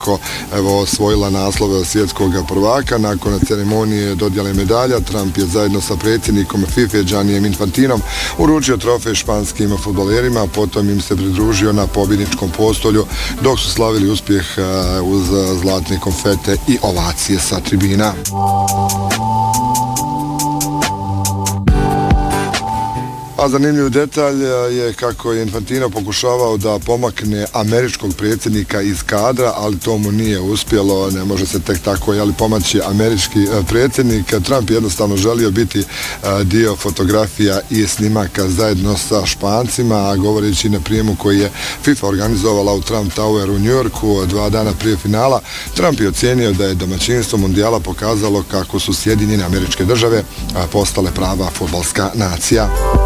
evo osvojila naslov svjetskog prvaka. Nakon ceremonije dodjele medalja, Trump je zajedno sa predsjednikom FIFA Giannijem Infantinom uručio trofej španskim fudbalerima, potom im se pridružio na pobjedničkom postolju dok su slavili uspjeh uz zlatne konfete i ovacije sa tribina. A zanimljiv detalj je kako je Infantino pokušavao da pomakne američkog predsjednika iz kadra, ali to mu nije uspjelo, ne može se tek tako pomaći američki predsjednik. Trump jednostavno želio biti dio fotografija i snimaka zajedno sa Špancima, a govoreći na prijemu koji je FIFA organizovala u Trump Toweru u New Yorku 2 dana prije finala, Trump je ocijenio da je domaćinstvo mundijala pokazalo kako su Sjedinjene Američke Države postale prava fudbalska nacija.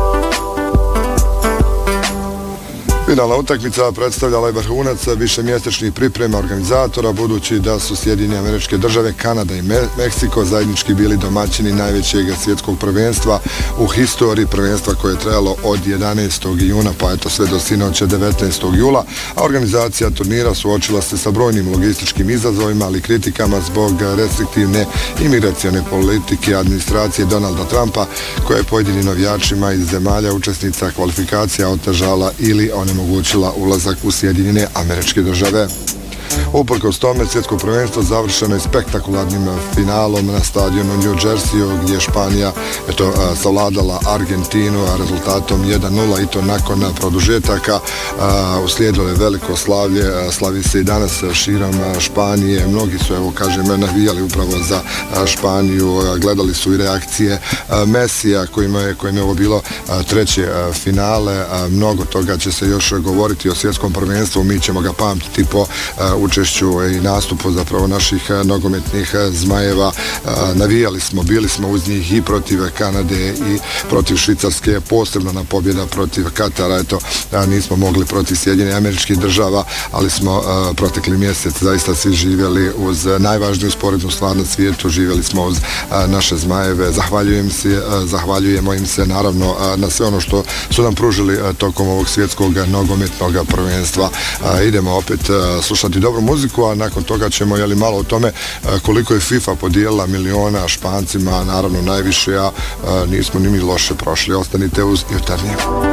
Finalna utakmica predstavljala je vrhunac višemjesečnih priprema organizatora, budući da su Sjedinjene Američke Države, Kanada i Meksiko zajednički bili domaćini najvećeg svjetskog prvenstva u historiji, prvenstva koje je trajalo od 11. juna pa eto sve do sinoć 19. jula, a organizacija turnira suočila se sa brojnim logističkim izazovima, ali kritikama zbog restriktivne imigracione politike administracije Donalda Trumpa, koja je pojedinim navijačima iz zemalja učesnica kvalifikacija otežala ili onemogućila ulazak u Sjedinjene Američke Države. Uprkos tome, svjetsko prvenstvo završeno je spektakularnim finalom na stadionu New Jerseyu, gdje je Španija savladala Argentinu rezultatom 1:0 i to nakon produžetaka. Uslijedilo je veliko slavlje, slavi se i danas širom Španije. Mnogi su, navijali upravo za Španiju, gledali su i reakcije Mesija, kojima je ovo bilo treće finale. Mnogo toga će se još govoriti o svjetskom prvenstvu, mi ćemo ga pamtiti po učešću i nastupu zapravo naših nogometnih zmajeva. Navijali smo, bili smo uz njih i protiv Kanade i protiv Švicarske, posebno na pobjeda protiv Katara. Eto, nismo mogli protiv Sjedinjenih Američkih Država, ali smo protekli mjesec zaista svi živjeli uz najvažniju sporednu stvar na svijetu, živjeli smo uz naše zmajeve. Zahvaljujemo im se naravno na sve ono što su nam pružili tokom ovog svjetskog nogometnog prvenstva. Idemo opet slušati dobru muziku, a nakon toga ćemo malo o tome koliko je FIFA podijelila miliona Špancima, naravno najviše, a nismo ni mi loše prošli. Ostanite uz Jutarnji.